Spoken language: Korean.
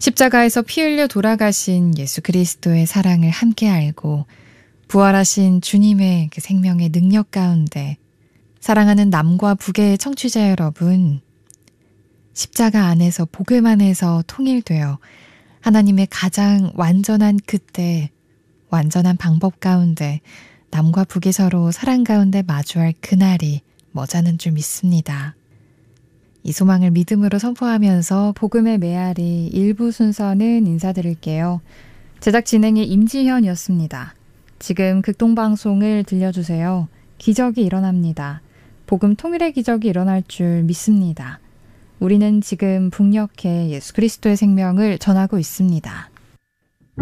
십자가에서 피 흘려 돌아가신 예수 그리스도의 사랑을 함께 알고 부활하신 주님의 그 생명의 능력 가운데 사랑하는 남과 북의 청취자 여러분, 십자가 안에서 복음 안에서 통일되어 하나님의 가장 완전한 그때, 완전한 방법 가운데 남과 북이 서로 사랑 가운데 마주할 그날이 머지않은 줄 믿습니다. 이 소망을 믿음으로 선포하면서 복음의 메아리 1부 순서는 인사드릴게요. 제작 진행의 임지현이었습니다. 지금 극동방송을 들려주세요. 기적이 일어납니다. 복음 통일의 기적이 일어날 줄 믿습니다. 우리는 지금 북녘에 예수 그리스도의 생명을 전하고 있습니다.